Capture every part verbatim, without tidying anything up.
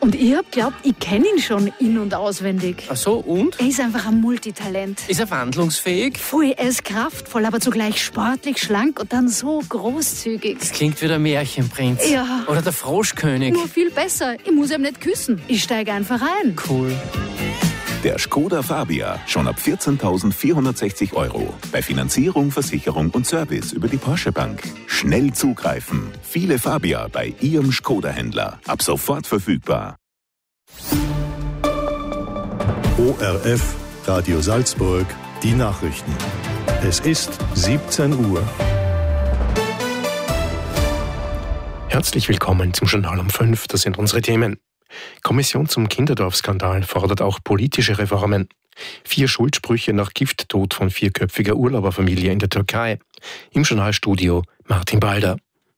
Und ich hab glaubt, ich kenne ihn schon in- und auswendig. Ach so, und? Er ist einfach ein Multitalent. Ist er wandlungsfähig? Voll, er ist kraftvoll, aber zugleich sportlich, schlank und dann so großzügig. Das klingt wie der Märchenprinz. Ja. Oder der Froschkönig. Nur viel besser. Ich muss ihm nicht küssen. Ich steige einfach ein. Cool. Der Skoda Fabia, schon ab vierzehntausendvierhundertsechzig Euro. Bei Finanzierung, Versicherung und Service über die Porsche Bank. Schnell zugreifen. Viele Fabia bei Ihrem Skoda-Händler. Ab sofort verfügbar. O R F, Radio Salzburg, die Nachrichten. Es ist siebzehn Uhr. Herzlich willkommen zum Journal um fünf. Das sind unsere Themen. Kommission zum Kinderdorf-Skandal fordert auch politische Reformen. Vier Schuldsprüche nach Gifttod von vierköpfiger Urlauberfamilie in der Türkei. Im Journalstudio Martin Balder.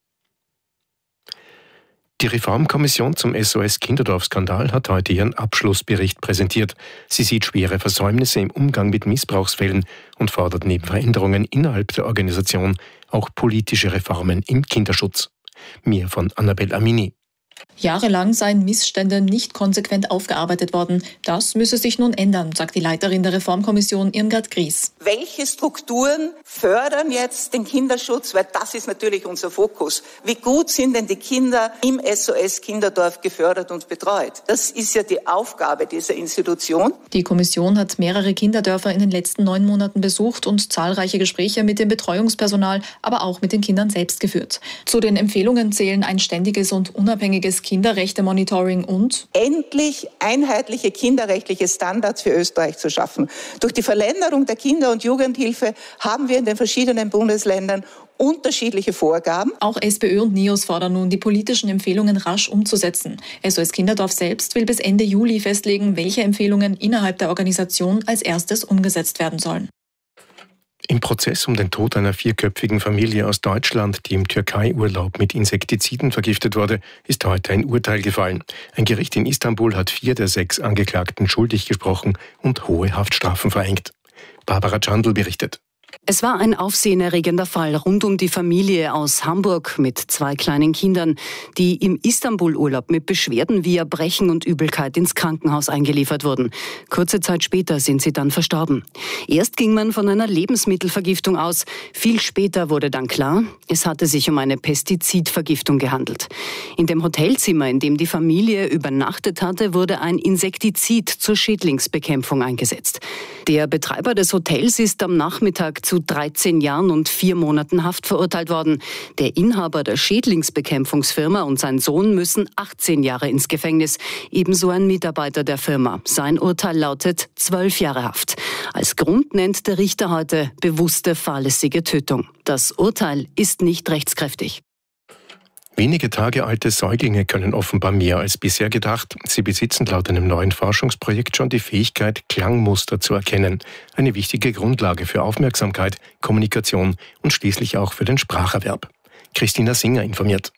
Die Reformkommission zum S O S-Kinderdorf-Skandal hat heute ihren Abschlussbericht präsentiert. Sie sieht schwere Versäumnisse im Umgang mit Missbrauchsfällen und fordert neben Veränderungen innerhalb der Organisation auch politische Reformen im Kinderschutz. Mehr von Annabel Amini. Jahrelang seien Missstände nicht konsequent aufgearbeitet worden. Das müsse sich nun ändern, sagt die Leiterin der Reformkommission Irmgard Gries. Welche Strukturen fördern jetzt den Kinderschutz? Weil das ist natürlich unser Fokus. Wie gut sind denn die Kinder im S O S Kinderdorf gefördert und betreut? Das ist ja die Aufgabe dieser Institution. Die Kommission hat mehrere Kinderdörfer in den letzten neun Monaten besucht und zahlreiche Gespräche mit dem Betreuungspersonal, aber auch mit den Kindern selbst geführt. Zu den Empfehlungen zählen ein ständiges und unabhängiges Kinderrechte-Monitoring und endlich einheitliche kinderrechtliche Standards für Österreich zu schaffen. Durch die Verländerung der Kinder- und Jugendhilfe haben wir in den verschiedenen Bundesländern unterschiedliche Vorgaben. Auch SPÖ und NIOS fordern nun, die politischen Empfehlungen rasch umzusetzen. S O S Kinderdorf selbst will bis Ende Juli festlegen, welche Empfehlungen innerhalb der Organisation als erstes umgesetzt werden sollen. Im Prozess um den Tod einer vierköpfigen Familie aus Deutschland, die im Türkei-Urlaub mit Insektiziden vergiftet wurde, ist heute ein Urteil gefallen. Ein Gericht in Istanbul hat vier der sechs Angeklagten schuldig gesprochen und hohe Haftstrafen verhängt. Barbara Czandl berichtet. Es war ein aufsehenerregender Fall rund um die Familie aus Hamburg mit zwei kleinen Kindern, die im Istanbul-Urlaub mit Beschwerden wie Erbrechen und Übelkeit ins Krankenhaus eingeliefert wurden. Kurze Zeit später sind sie dann verstorben. Erst ging man von einer Lebensmittelvergiftung aus. Viel später wurde dann klar, es hatte sich um eine Pestizidvergiftung gehandelt. In dem Hotelzimmer, in dem die Familie übernachtet hatte, wurde ein Insektizid zur Schädlingsbekämpfung eingesetzt. Der Betreiber des Hotels ist am Nachmittag zu dreizehn Jahren und vier Monaten Haft verurteilt worden. Der Inhaber der Schädlingsbekämpfungsfirma und sein Sohn müssen achtzehn Jahre ins Gefängnis. Ebenso ein Mitarbeiter der Firma. Sein Urteil lautet zwölf Jahre Haft. Als Grund nennt der Richter heute bewusste fahrlässige Tötung. Das Urteil ist nicht rechtskräftig. Wenige Tage alte Säuglinge können offenbar mehr als bisher gedacht. Sie besitzen laut einem neuen Forschungsprojekt schon die Fähigkeit, Klangmuster zu erkennen. Eine wichtige Grundlage für Aufmerksamkeit, Kommunikation und schließlich auch für den Spracherwerb. Christina Singer informiert.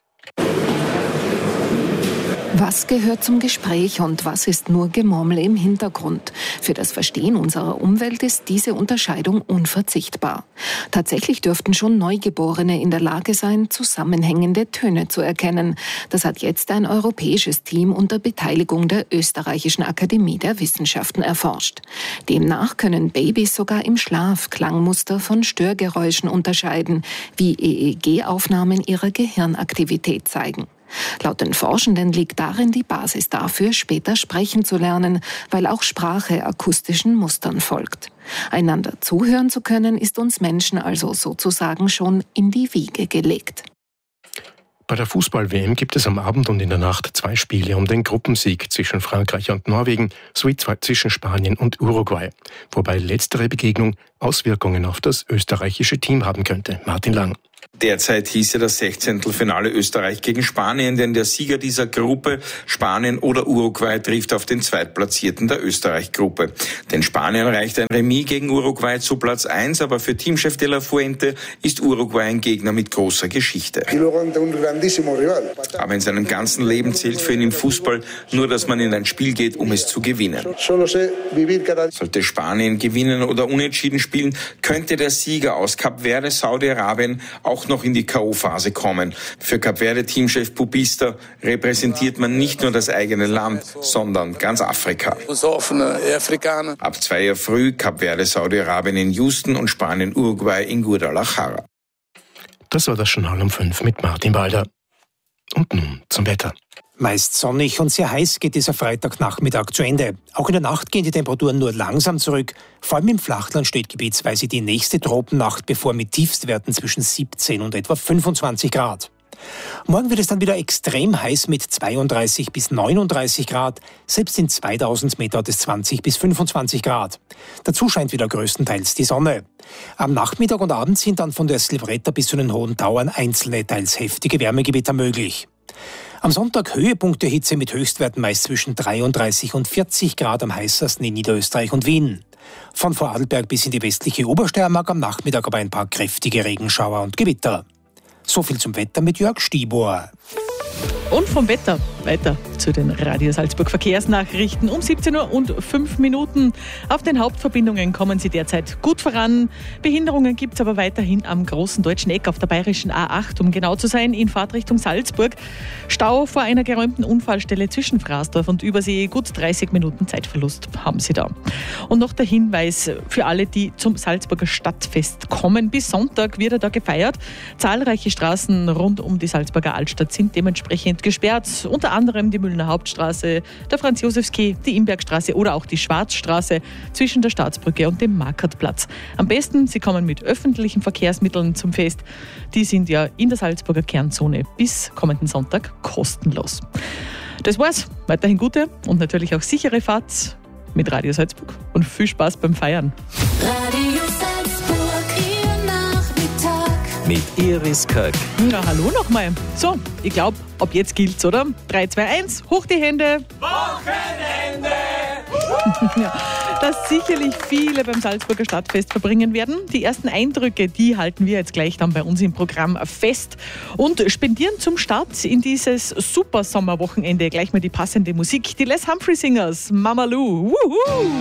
Was gehört zum Gespräch und was ist nur Gemurmel im Hintergrund? Für das Verstehen unserer Umwelt ist diese Unterscheidung unverzichtbar. Tatsächlich dürften schon Neugeborene in der Lage sein, zusammenhängende Töne zu erkennen. Das hat jetzt ein europäisches Team unter Beteiligung der Österreichischen Akademie der Wissenschaften erforscht. Demnach können Babys sogar im Schlaf Klangmuster von Störgeräuschen unterscheiden, wie E E G-Aufnahmen ihrer Gehirnaktivität zeigen. Laut den Forschenden liegt darin die Basis dafür, später sprechen zu lernen, weil auch Sprache akustischen Mustern folgt. Einander zuhören zu können, ist uns Menschen also sozusagen schon in die Wiege gelegt. Bei der Fußball-W M gibt es am Abend und in der Nacht zwei Spiele um den Gruppensieg zwischen Frankreich und Norwegen sowie zwei zwischen Spanien und Uruguay, wobei letztere Begegnung Auswirkungen auf das österreichische Team haben könnte. Martin Lang. Derzeit hieß ja das Sechzehntelfinale Österreich gegen Spanien, denn der Sieger dieser Gruppe, Spanien oder Uruguay, trifft auf den Zweitplatzierten der Österreich-Gruppe. Denn Spanien reicht ein Remis gegen Uruguay zu Platz eins, aber für Teamchef De La Fuente ist Uruguay ein Gegner mit großer Geschichte. Aber in seinem ganzen Leben zählt für ihn im Fußball nur, dass man in ein Spiel geht, um es zu gewinnen. Sollte Spanien gewinnen oder unentschieden spielen, könnte der Sieger aus Kap Verde, Saudi-Arabien, auch noch in die K O-Phase kommen. Für Kap-Verde-Teamchef Pupista repräsentiert man nicht nur das eigene Land, sondern ganz Afrika. Ab zwei Uhr früh Kap-Verde, Saudi-Arabien in Houston und Spanien, Uruguay in Guadalajara. Das war das Journal um fünf mit Martin Walder. Und nun zum Wetter. Meist sonnig und sehr heiß geht dieser Freitagnachmittag zu Ende. Auch in der Nacht gehen die Temperaturen nur langsam zurück. Vor allem im Flachland steht gebietsweise die nächste Tropennacht bevor mit Tiefstwerten zwischen siebzehn und etwa fünfundzwanzig Grad. Morgen wird es dann wieder extrem heiß mit zweiunddreißig bis neununddreißig Grad. Selbst in zweitausend Meter hat es zwanzig bis fünfundzwanzig Grad. Dazu scheint wieder größtenteils die Sonne. Am Nachmittag und Abend sind dann von der Silvretta bis zu den hohen Tauern einzelne, teils heftige Wärmegewitter möglich. Am Sonntag Höhepunkt der Hitze mit Höchstwerten meist zwischen dreiunddreißig und vierzig Grad am heißesten in Niederösterreich und Wien. Von Vorarlberg bis in die westliche Obersteiermark am Nachmittag aber ein paar kräftige Regenschauer und Gewitter. So viel zum Wetter mit Jörg Stibor. Und vom Wetter weiter zu den Radio Salzburg Verkehrsnachrichten um siebzehn Uhr und fünf Minuten. Auf den Hauptverbindungen kommen sie derzeit gut voran. Behinderungen gibt es aber weiterhin am großen Deutschen Eck auf der bayerischen A acht, um genau zu sein, in Fahrtrichtung Salzburg. Stau vor einer geräumten Unfallstelle zwischen Fraßdorf und Übersee. Gut dreißig Minuten Zeitverlust haben sie da. Und noch der Hinweis für alle, die zum Salzburger Stadtfest kommen. Bis Sonntag wird er da gefeiert. Zahlreiche Straßen rund um die Salzburger Altstadt sind dementsprechend gesperrt. Unter anderem die Müllner Hauptstraße, der Franz-Josefs-Quai, die Imbergstraße oder auch die Schwarzstraße zwischen der Staatsbrücke und dem Markertplatz. Am besten, Sie kommen mit öffentlichen Verkehrsmitteln zum Fest. Die sind ja in der Salzburger Kernzone bis kommenden Sonntag kostenlos. Das war's. Weiterhin gute und natürlich auch sichere Fahrt mit Radio Salzburg und viel Spaß beim Feiern. Radio Salzburg, Ihr Nachmittag. Mit Iris Köck. Na, hallo nochmal. So, ich glaube, ab jetzt gilt's, oder? drei, zwei, eins, hoch die Hände. Wochenende! Ja, das sicherlich viele beim Salzburger Stadtfest verbringen werden. Die ersten Eindrücke, die halten wir jetzt gleich dann bei uns im Programm fest und spendieren zum Start in dieses super Sommerwochenende gleich mal die passende Musik. Die Les Humphrey Singers, Mama Lou. Wuhu!